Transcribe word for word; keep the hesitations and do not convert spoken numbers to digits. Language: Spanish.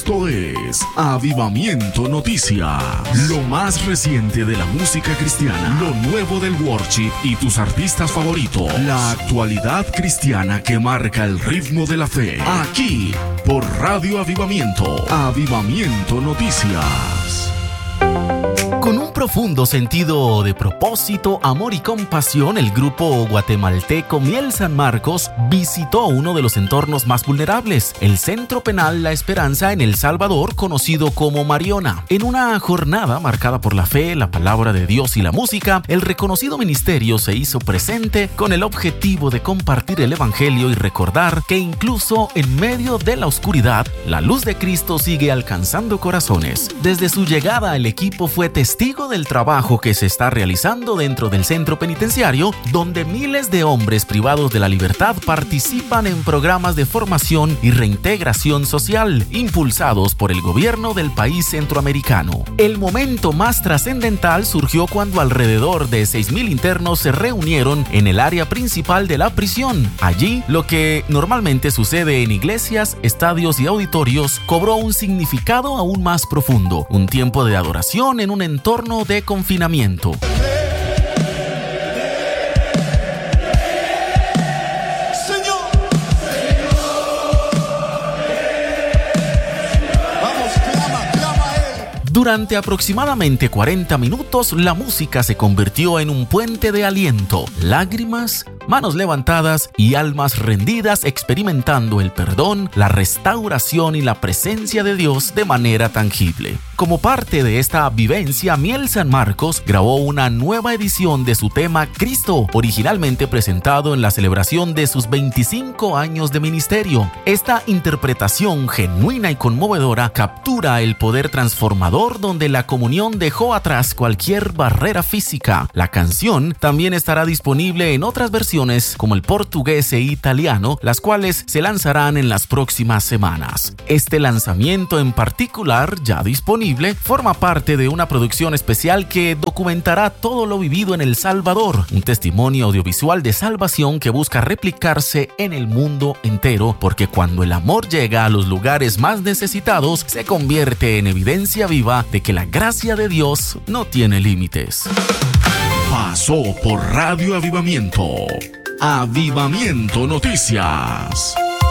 Esto es Avivamiento Noticias. Lo más reciente de la música cristiana, lo nuevo del worship y tus artistas favoritos. La actualidad cristiana que marca el ritmo de la fe. Aquí, por Radio Avivamiento. Avivamiento Noticias. Con un profundo sentido de propósito, amor y compasión, el grupo guatemalteco Miel San Marcos visitó uno de los entornos más vulnerables, el Centro Penal La Esperanza en El Salvador, conocido como Mariona. En una jornada marcada por la fe, la palabra de Dios y la música, el reconocido ministerio se hizo presente con el objetivo de compartir el evangelio y recordar que incluso en medio de la oscuridad, la luz de Cristo sigue alcanzando corazones. Desde su llegada, el equipo fue testigo del trabajo que se está realizando dentro del centro penitenciario, donde miles de hombres privados de la libertad participan en programas de formación y reintegración social, impulsados por el gobierno del país centroamericano. El momento más trascendental surgió cuando alrededor de seis mil internos se reunieron en el área principal de la prisión. Allí, lo que normalmente sucede en iglesias, estadios y auditorios cobró un significado aún más profundo, un tiempo de adoración en un entorno de confinamiento. Durante aproximadamente cuarenta minutos, la música se convirtió en un puente de aliento, lágrimas, manos levantadas y almas rendidas, experimentando el perdón, la restauración y la presencia de Dios de manera tangible. Como parte de esta vivencia, Miel San Marcos grabó una nueva edición de su tema Cristo, originalmente presentado en la celebración de sus veinticinco años de ministerio. Esta interpretación genuina y conmovedora captura el poder transformador donde la comunión dejó atrás cualquier barrera física. La canción también estará disponible en otras versiones como el portugués e italiano, las cuales se lanzarán en las próximas semanas. Este lanzamiento en particular, ya disponible, forma parte de una producción especial que documentará todo lo vivido en El Salvador, un testimonio audiovisual de salvación que busca replicarse en el mundo entero, porque cuando el amor llega a los lugares más necesitados, se convierte en evidencia viva de que la gracia de Dios no tiene límites. Pasó por Radio Avivamiento. Avivamiento Noticias.